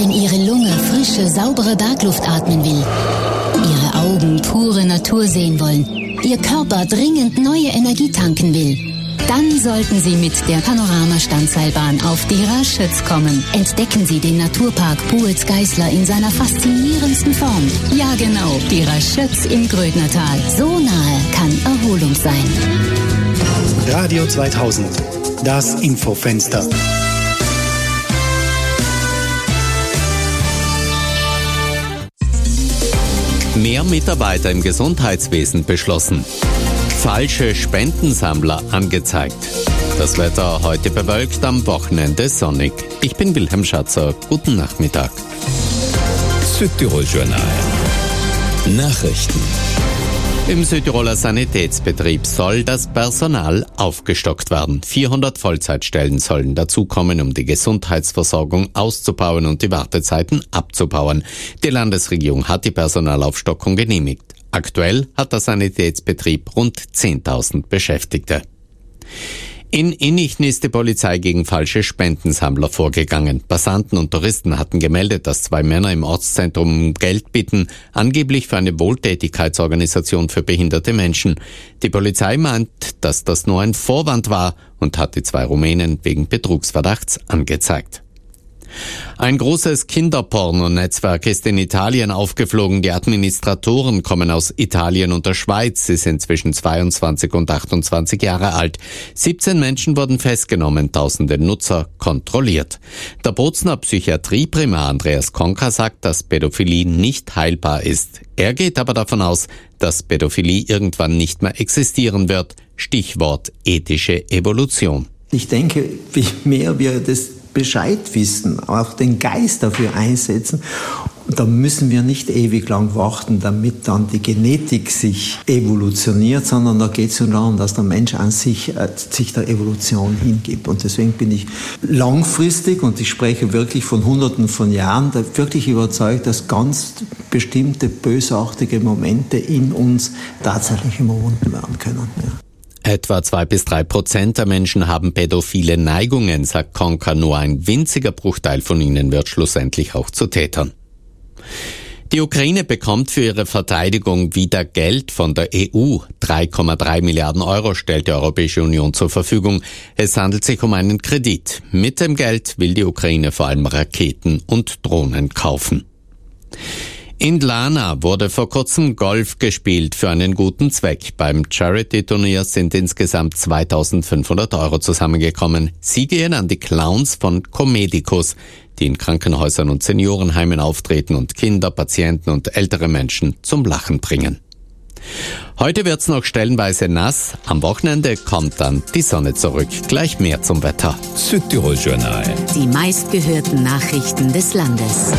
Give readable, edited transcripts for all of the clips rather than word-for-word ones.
Wenn Ihre Lunge frische, saubere Bergluft atmen will, Ihre Augen pure Natur sehen wollen, Ihr Körper dringend neue Energie tanken will, dann sollten Sie mit der Panorama-Standseilbahn auf die Raschütz kommen. Entdecken Sie den Naturpark Puitz-Geißler in seiner faszinierendsten Form. Ja genau, die Raschütz im Grödnertal. So nahe kann Erholung sein. Radio 2000, das Infofenster. Mehr Mitarbeiter im Gesundheitswesen beschlossen. Falsche Spendensammler angezeigt. Das Wetter heute bewölkt, am Wochenende sonnig. Ich bin Wilhelm Schatzer. Guten Nachmittag. Südtirol Journal. Nachrichten. Im Südtiroler Sanitätsbetrieb soll das Personal aufgestockt werden. 400 Vollzeitstellen sollen dazukommen, um die Gesundheitsversorgung auszubauen und die Wartezeiten abzubauen. Die Landesregierung hat die Personalaufstockung genehmigt. Aktuell hat der Sanitätsbetrieb rund 10.000 Beschäftigte. In Innichten ist die Polizei gegen falsche Spendensammler vorgegangen. Passanten und Touristen hatten gemeldet, dass 2 Männer im Ortszentrum um Geld bitten, angeblich für eine Wohltätigkeitsorganisation für behinderte Menschen. Die Polizei meint, dass das nur ein Vorwand war und hat die 2 Rumänen wegen Betrugsverdachts angezeigt. Ein großes Kinderporno-Netzwerk ist in Italien aufgeflogen. Die Administratoren kommen aus Italien und der Schweiz. Sie sind zwischen 22 und 28 Jahre alt. 17 Menschen wurden festgenommen, tausende Nutzer kontrolliert. Der Bozner Psychiatrieprimar Andreas Konka sagt, dass Pädophilie nicht heilbar ist. Er geht aber davon aus, dass Pädophilie irgendwann nicht mehr existieren wird. Stichwort ethische Evolution. Ich denke, je mehr wir das Bescheid wissen, auch den Geist dafür einsetzen, da müssen wir nicht ewig lang warten, damit dann die Genetik sich evolutioniert, sondern da geht es nur darum, dass der Mensch an sich der Evolution hingibt. Und deswegen bin ich langfristig, und ich spreche wirklich von Hunderten von Jahren, wirklich überzeugt, dass ganz bestimmte bösartige Momente in uns tatsächlich überwunden werden können. Ja. Etwa 2-3% der Menschen haben pädophile Neigungen, sagt Konka. Nur ein winziger Bruchteil von ihnen wird schlussendlich auch zu Tätern. Die Ukraine bekommt für ihre Verteidigung wieder Geld von der EU. 3,3 Milliarden Euro stellt die Europäische Union zur Verfügung. Es handelt sich um einen Kredit. Mit dem Geld will die Ukraine vor allem Raketen und Drohnen kaufen. In Tlana wurde vor kurzem Golf gespielt für einen guten Zweck. Beim Charity-Turnier sind insgesamt 2.500 Euro zusammengekommen. Sie gehen an die Clowns von Comedicus, die in Krankenhäusern und Seniorenheimen auftreten und Kinder, Patienten und ältere Menschen zum Lachen bringen. Heute wird's noch stellenweise nass. Am Wochenende kommt dann die Sonne zurück. Gleich mehr zum Wetter. Südtirol Journal. Die meistgehörten Nachrichten des Landes.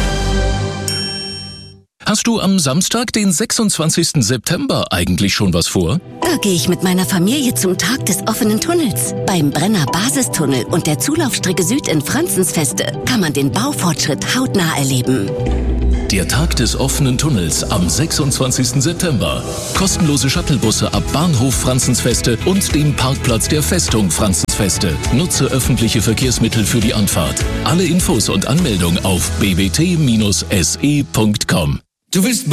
Hast du am Samstag, den 26. September, eigentlich schon was vor? Da gehe ich mit meiner Familie zum Tag des offenen Tunnels. Beim Brenner Basistunnel und der Zulaufstrecke Süd in Franzensfeste kann man den Baufortschritt hautnah erleben. Der Tag des offenen Tunnels am 26. September. Kostenlose Shuttlebusse ab Bahnhof Franzensfeste und dem Parkplatz der Festung Franzensfeste. Nutze öffentliche Verkehrsmittel für die Anfahrt. Alle Infos und Anmeldung auf bbt-se.com. Du willst